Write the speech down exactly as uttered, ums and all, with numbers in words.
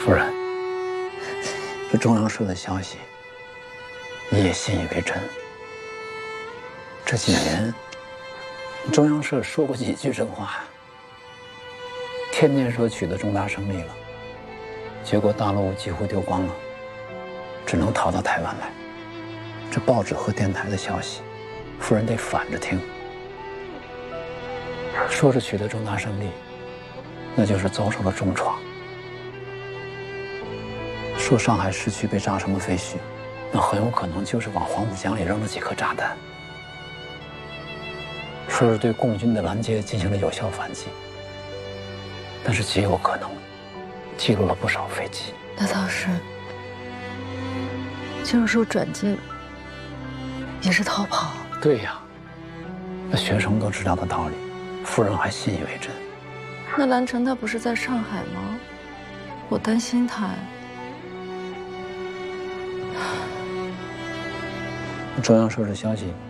夫人，这中央社的消息，你也信以为真？这几年，中央社说过几句真话，天天说取得重大胜利了，结果大陆几乎丢光了，只能逃到台湾来。这报纸和电台的消息，夫人得反着听。说是取得重大胜利，那就是遭受了重创。说上海市区被炸成了废墟，那很有可能就是往黄浦江里扔了几颗炸弹。说是对共军的拦截进行了有效反击，但是极有可能击落了不少飞机。 那倒是，就是说转进也是逃跑。 对呀，那学生都知道的道理，夫人还信以为真。 那兰城他不是在上海吗？我担心他。 中央社的消息